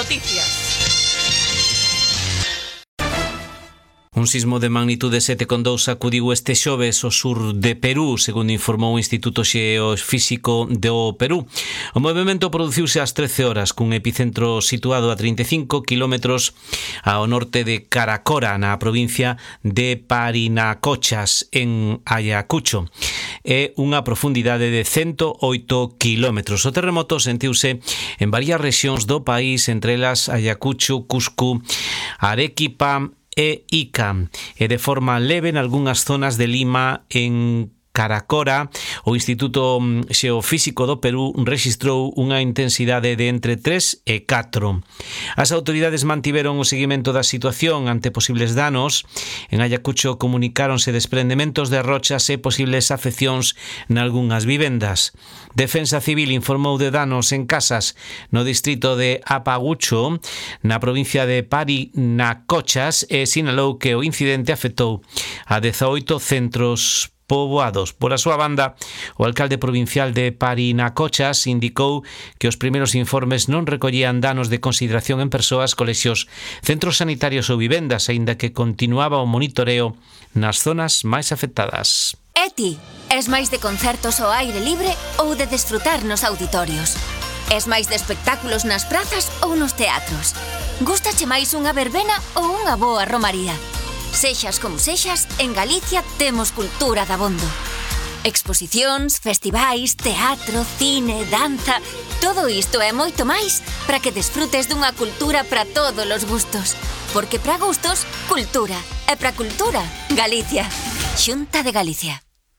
Noticias. Un sismo de magnitude 7,2 sacudiu este xoves o sur de Perú, segundo informou o Instituto Xeofísico do Perú. O movimento produciuse ás 13 horas, cun epicentro situado a 35 kilómetros ao norte de Caracora, na provincia de Parinacochas, en Ayacucho. É unha profundidade de 108 kilómetros. O terremoto sentiuse en varias rexións do país, entre elas Ayacucho, Cusco, Arequipa e Ica, e de forma leve en algunhas zonas de Lima. En Caracora, o Instituto Xeofísico do Perú rexistrou unha intensidade de entre 3 e 4. As autoridades mantiveron o seguimento da situación ante posibles danos. En Ayacucho comunicáronse desprendementos de rochas e posibles afeccións nalgunhas vivendas. Defensa Civil informou de danos en casas no distrito de Apagucho, na provincia de Parinacochas, e sinalou que o incidente afectou a 18 centros poboados. Por a súa banda, o alcalde provincial de Parinacochas indicou que os primeiros informes non recollían danos de consideración en persoas, colexios, centros sanitarios ou vivendas, aínda que continuaba o monitoreo nas zonas máis afectadas. E ti, es máis de concertos ao aire libre ou de desfrutar nos auditorios? Es máis de espectáculos nas prazas ou nos teatros? Gústache máis unha verbena ou unha boa romaría? Sexas como sexas, en Galicia temos cultura dabondo. Exposicións, festivais, teatro, cine, danza... Todo isto e moito máis para que desfrutes dunha cultura para todos os gustos. Porque para gustos, cultura. E para cultura, Galicia. Xunta de Galicia.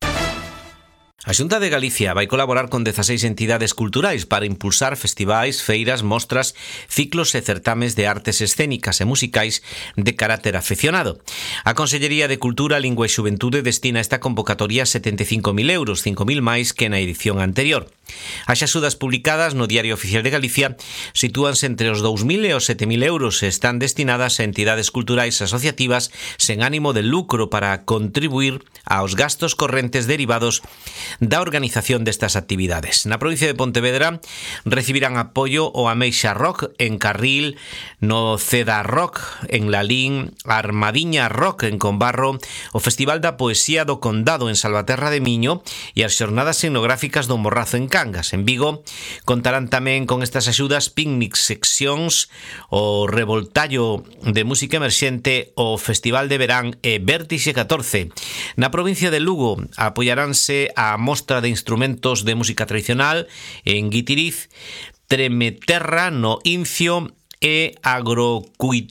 A Xunta de Galicia vai colaborar con 16 entidades culturais para impulsar festivais, feiras, mostras, ciclos e certames de artes escénicas e musicais de carácter afeccionado. A Consellería de Cultura, Lingua e Xuventude destina a esta convocatoria 75.000 euros, 5.000 máis que na edición anterior. As axudas publicadas no Diario Oficial de Galicia sitúanse entre os 2.000 e os 7.000 euros e están destinadas a entidades culturais asociativas sen ánimo de lucro para contribuir aos gastos correntes derivados da organización destas actividades. Na provincia de Pontevedra recibirán apoio o Ameixa Rock en Carril, no Ceda Rock en Lalín, Armadiña Rock en Combarro, o Festival da Poesía do Condado en Salvaterra de Miño e as xornadas etnográficas do Morrazo en Cangas. En Vigo contarán tamén con estas axudas picnic seccións, o Revoltallo de Música Emerxente, o Festival de Verán e Vértixe 14. Na provincia de Lugo apoiaránse a mostra de instrumentos de música tradicional en Guitiriz, Tremeterra no Incio e Agrocuir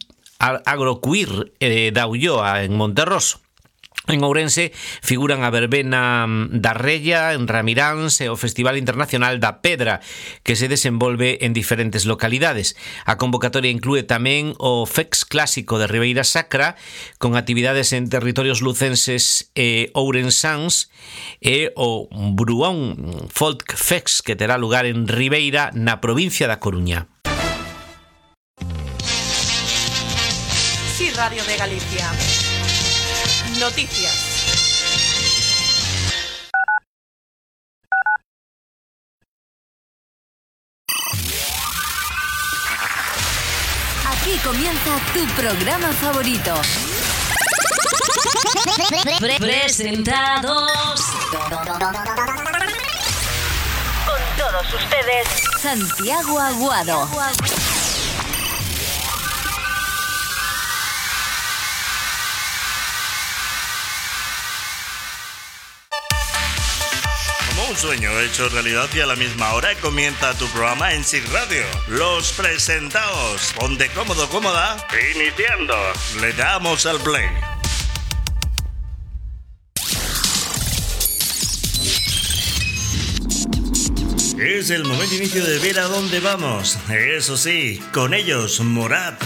da Ulloa en Monterroso. En Ourense figuran a verbena da Rella en Ramiráns e o Festival Internacional da Pedra, que se desenvolve en diferentes localidades. A convocatoria inclúe tamén o FEX Clásico de Ribeira Sacra, con actividades en territorios lucenses e ourensáns, e o Bruón Folk Fex, que terá lugar en Ribeira, na provincia da Coruña. Sí, Radio de Galicia. Noticias. Aquí comienza tu programa favorito. Presentados con todos ustedes, Santiago Aguado. Un sueño hecho realidad y a la misma hora comienza tu programa en SIG Radio. Los Presentados. Ponte cómodo, cómoda. Iniciando. Le damos al play. Es el momento inicio de ver a dónde vamos. Eso sí, con ellos, Morat.